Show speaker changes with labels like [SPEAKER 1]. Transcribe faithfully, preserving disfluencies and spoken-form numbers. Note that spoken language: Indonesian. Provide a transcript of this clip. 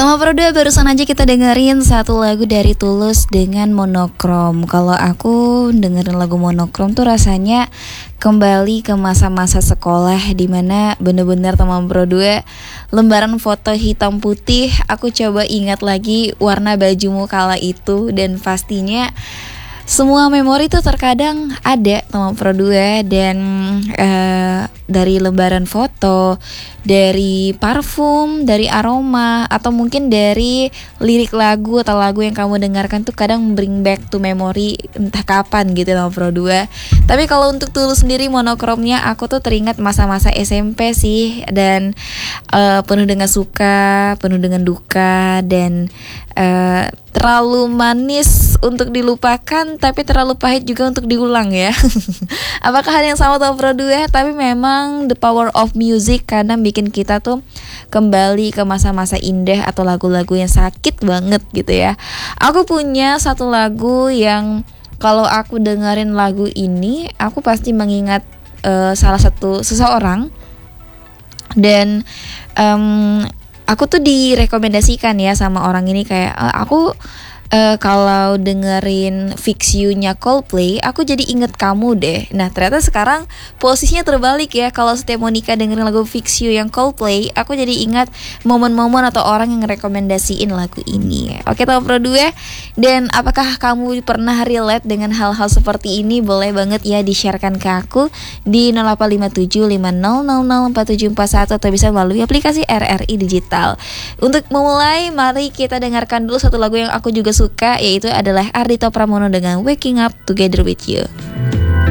[SPEAKER 1] Tama Proda, barusan aja kita dengerin satu lagu dari Tulus dengan Monokrom. Kalau aku dengerin lagu Monokrom tuh rasanya kembali ke masa-masa sekolah, dimana bener-bener Tama Proda lembaran foto hitam putih. Aku coba ingat lagi warna bajumu kala itu, dan pastinya semua memori tuh terkadang ada Tama Proda. Dan uh, dari lembaran foto, dari parfum, dari aroma, atau mungkin dari lirik lagu atau lagu yang kamu dengarkan tuh kadang bring back to memory entah kapan gitu Tama Proda. Tapi kalau untuk Tulus sendiri Monokromnya, aku tuh teringat masa-masa S M P sih, dan uh, penuh dengan suka, penuh dengan duka, dan uh, terlalu manis untuk dilupakan, tapi terlalu pahit juga untuk diulang ya. Apakah hal yang sama Tama Proda? Tapi memang the power of music kadang bikin kita tuh kembali ke masa-masa indah atau lagu-lagu yang sakit banget gitu ya. Aku punya satu lagu yang kalau aku dengerin lagu ini, aku pasti mengingat uh, salah satu seseorang. Dan um, aku tuh direkomendasikan ya sama orang ini, kayak uh, aku uh, kalau dengerin Fix You-nya Coldplay, aku jadi inget kamu deh. Nah ternyata sekarang posisinya terbalik ya. Kalau setiap Monica dengerin lagu Fix You yang Coldplay, aku jadi ingat momen-momen atau orang yang rekomendasiin lagu ini. Oke Tama Proda, dan apakah kamu pernah relate dengan hal-hal seperti ini? Boleh banget ya di-sharekan ke aku di nol delapan lima tujuh lima nol nol nol empat tujuh empat satu, atau bisa melalui aplikasi R R I Digital. Untuk memulai, mari kita dengarkan dulu satu lagu yang aku juga suka, yaitu adalah Ardhito Pramono dengan Waking Up Together With You.